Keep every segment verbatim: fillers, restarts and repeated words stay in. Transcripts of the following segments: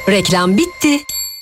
Reklam bitti.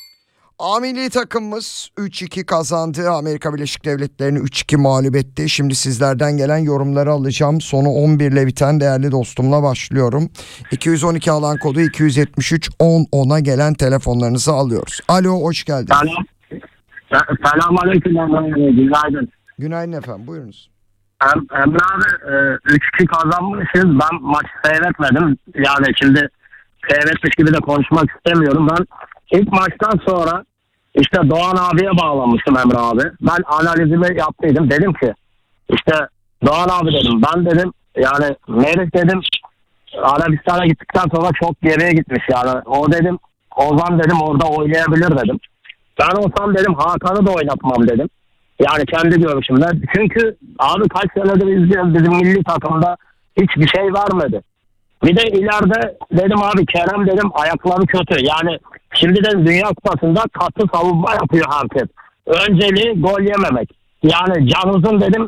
A milli takımımız üç iki kazandı. Amerika Birleşik Devletleri'ni üç iki mağlup etti. Şimdi sizlerden gelen yorumları alacağım. Sonu on bir ile biten değerli dostumla başlıyorum. iki yüz on iki alan kodu iki yüz yetmiş üç on ona gelen telefonlarınızı alıyoruz. Alo, hoş geldiniz. Selam. Selamünaleyküm. Günaydın. Günaydın efendim, buyurunuz. Em, Emre abi üç iki kazanmışız. Ben maçı seyretmedim. Yani şimdi seyretmiş gibi de konuşmak istemiyorum. Ben ilk maçtan sonra işte Doğan abiye bağlamıştım Emre abi. Ben analizimi yaptıydım. Dedim ki işte Doğan abi dedim. Ben dedim yani Merih dedim Arabistan'a gittikten sonra çok geriye gitmiş yani. O dedim Ozan dedim orada oynayabilir dedim. Ben olsam dedim Hakan'ı da oynatmam dedim. Yani kendi görüşümde. Çünkü abi kaç senedir izliyoruz bizim milli takımda hiçbir şey vermedi. Bir de ileride dedim abi Kerem dedim ayakları kötü. Yani şimdi de Dünya Kupası'nda katı savunma yapıyor herkes. Önceliği gol yememek. Yani Can Uzun dedim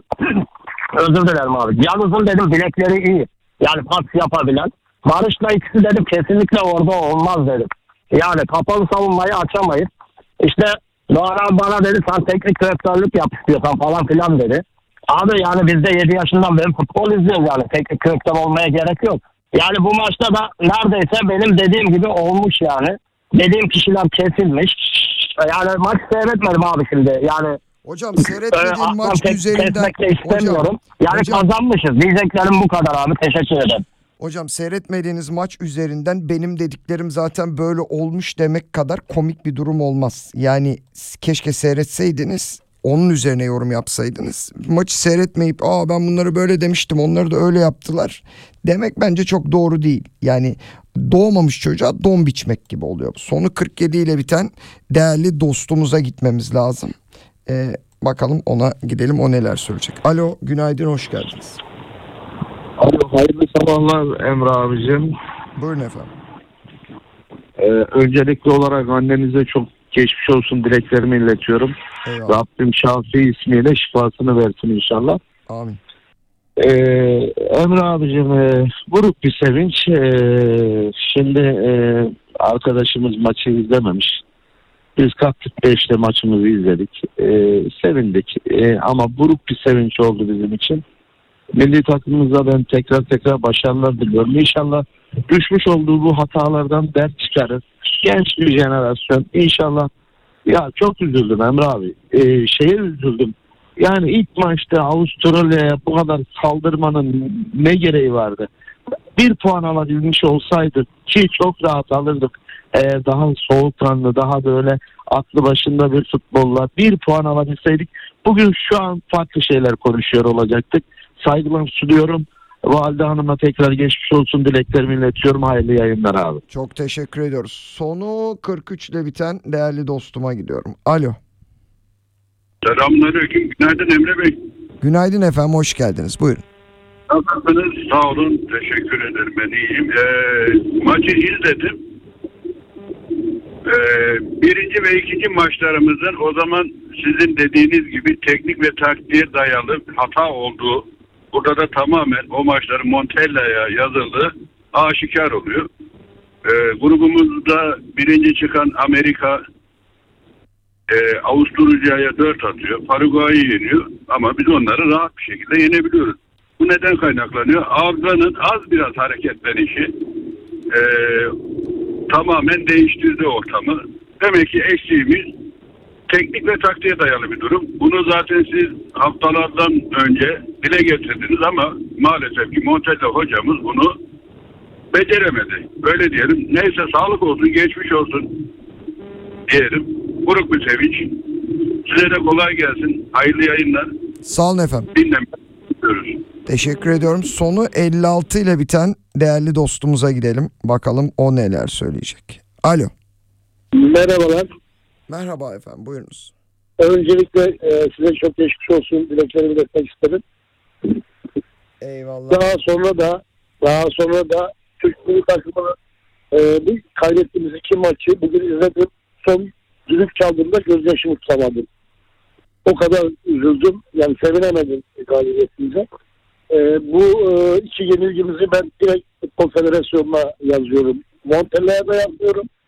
özür dilerim abi. Can Uzun dedim bilekleri iyi. Yani pas yapabilen. Barış'la ikisi dedim kesinlikle orada olmaz dedim. Yani kapalı savunmayı açamayız. İşte Doğan abi bana dedi sen teknik direktörlük yap istiyorsan falan filan dedi. Abi yani biz de yedi yaşından beri futbol izliyoruz yani. Teknik direktör olmaya gerek yok. Yani bu maçta da neredeyse benim dediğim gibi olmuş yani. Dediğim kişiler kesilmiş. Yani maç seyretmedim abi şimdi. Yani Hocam seyretmediğim e, maç tek, üzerinden... de istemiyorum. Hocam, yani hocam, kazanmışız. Diyeceklerim bu kadar abi. Teşekkür ederim. Hocam seyretmediğiniz maç üzerinden benim dediklerim zaten böyle olmuş demek kadar komik bir durum olmaz. Yani keşke seyretseydiniz, onun üzerine yorum yapsaydınız. Maçı seyretmeyip aa ben bunları böyle demiştim, onları da öyle yaptılar demek bence çok doğru değil. Yani doğmamış çocuğa don biçmek gibi oluyor. Sonu kırk yedi ile biten değerli dostumuza gitmemiz lazım. Ee, bakalım ona gidelim, o neler söyleyecek. Alo, günaydın, hoş geldiniz. Alo, hayırlı sabahlar Emre abicim. Buyurun efendim. Ee, öncelikli olarak annenize çok geçmiş olsun dileklerimi iletiyorum. Eyvallah. Rabbim şafi ismiyle şifasını versin inşallah. Amin. Ee, Emre abicim e, buruk bir sevinç. Ee, şimdi e, arkadaşımız maçı izlememiş. Biz kalktık beşte maçımızı izledik. Ee, sevindik ee, ama buruk bir sevinç oldu bizim için. Milli takımımıza ben tekrar tekrar başarılar diliyorum. İnşallah düşmüş olduğu bu hatalardan ders çıkarır. Genç bir jenerasyon inşallah. Ya çok üzüldüm Emre abi. Ee, şeye üzüldüm. Yani ilk maçta Avustralya'ya bu kadar saldırmanın ne gereği vardı? Bir puan alabilmiş olsaydı ki çok rahat alırdık. Eğer daha soğukkanlı, daha böyle aklı başında bir futbolla bir puan alabilseydik bugün şu an farklı şeyler konuşuyor olacaktık. Saygılarımı sunuyorum. Valide Hanım'a tekrar geçmiş olsun dileklerimi iletiyorum. Hayırlı yayınlar abi. Çok teşekkür ediyoruz. Sonu kırk üç ile biten değerli dostuma gidiyorum. Alo. Selamünaleyküm. Günaydın Emre Bey. Günaydın efendim, hoş geldiniz. Buyurun. Nasılsınız? Sağ olun. Teşekkür ederim. Ben iyiyim. Ee, maçı izledim. Ee, birinci ve ikinci maçlarımızın o zaman sizin dediğiniz gibi teknik ve taktiğe dayalı hata olduğu, burada da tamamen o maçların Montella'ya yazıldığı aşikar oluyor. Ee, grubumuzda birinci çıkan Amerika e, Avusturya'ya dört atıyor. Paraguay'ı yeniyor ama biz onları rahat bir şekilde yenebiliyoruz. Bu neden kaynaklanıyor? Avcı'nın az biraz hareketlenişi e, tamamen değiştirdi ortamı. Demek ki eksiğimiz teknik ve taktiğe dayalı bir durum. Bunu zaten siz haftalardan önce dile getirdiniz ama maalesef ki Montella hocamız bunu beceremedi. Öyle diyelim. Neyse sağlık olsun, geçmiş olsun diyelim. Buruk bir sevinç. Size de kolay gelsin. Hayırlı yayınlar. Sağ olun efendim. Dinlemiyoruz. Teşekkür ediyorum. Sonu elli altı ile biten değerli dostumuza gidelim. Bakalım o neler söyleyecek. Alo. Merhabalar. Merhaba efendim, buyurunuz. Öncelikle e, size çok geçmiş olsun dileklerimi iletmek istedim. Eyvallah. Daha sonra da daha sonra da Türk milli takımı e, bir kaybettiğimiz iki maçı bugün izledim. Son düdük çaldığımda gözyaşımı tutamadım. O kadar üzüldüm. Yani sevinemedim galibiyetimize. E, bu e, iki yenilgimizi ben direkt Futbol Federasyonu'na yazıyorum. Montella'ya da yazıyorum.